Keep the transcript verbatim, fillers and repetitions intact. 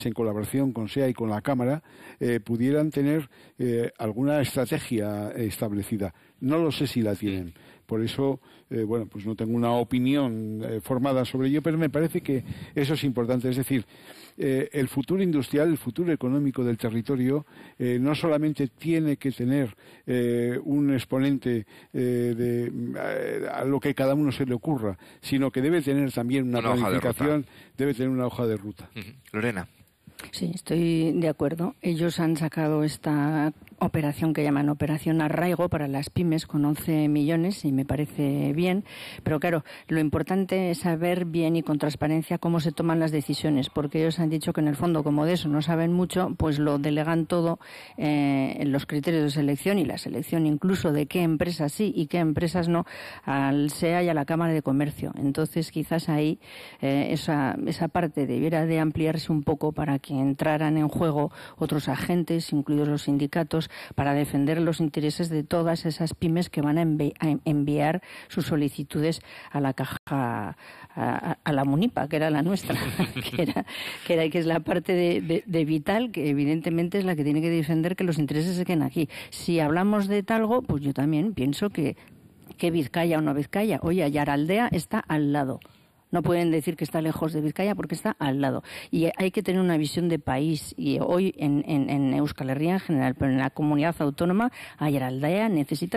en colaboración con SEA y con la Cámara, eh, pudieran tener eh, alguna estrategia establecida. No lo sé si la tienen. Por eso, eh, bueno, pues no tengo una opinión eh, formada sobre ello, pero me parece que eso es importante. Es decir, eh, el futuro industrial, el futuro económico del territorio, eh, no solamente tiene que tener eh, un exponente eh, de eh, a lo que cada uno se le ocurra, sino que debe tener también una, una planificación, de debe tener una hoja de ruta. Uh-huh. Lorena. Sí, estoy de acuerdo. Ellos han sacado esta operación que llaman Operación Arraigo para las pymes con once millones y me parece bien. Pero claro, lo importante es saber bien y con transparencia cómo se toman las decisiones, porque ellos han dicho que en el fondo, como de eso no saben mucho, pues lo delegan todo eh, en los criterios de selección y la selección incluso de qué empresas sí y qué empresas no al SEA y a la Cámara de Comercio. Entonces quizás ahí eh, esa, esa parte debiera de ampliarse un poco para que entraran en juego otros agentes, incluidos los sindicatos, para defender los intereses de todas esas pymes que van a, envi- a enviar sus solicitudes a la caja, a, a la Munipa, que era la nuestra, que era que, era, que es la parte de, de, de Vital, que evidentemente es la que tiene que defender que los intereses se queden aquí. Si hablamos de Talgo, pues yo también pienso que, que Vizcaya o no Vizcaya, oye, Ayaraldea está al lado. No pueden decir que está lejos de Vizcaya porque está al lado. Y hay que tener una visión de país. Y hoy en, en, en Euskal Herria en general, pero en la comunidad autónoma, Ayaraldea necesita